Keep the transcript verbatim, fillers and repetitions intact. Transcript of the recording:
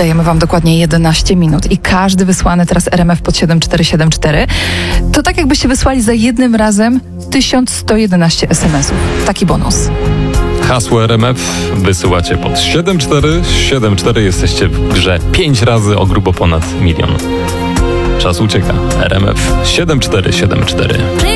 dajemy wam dokładnie jedenaście minut i każdy wysłany teraz R M F pod siedem cztery siedem cztery to tak jakbyście wysłali za jednym razem tysiąc sto jedenaście es em esów. Taki bonus. Hasło R M F wysyłacie pod siedem cztery siedem cztery. Jesteście w grze pięć razy o grubo ponad milion. Czas ucieka. R M F siedem cztery siedem cztery.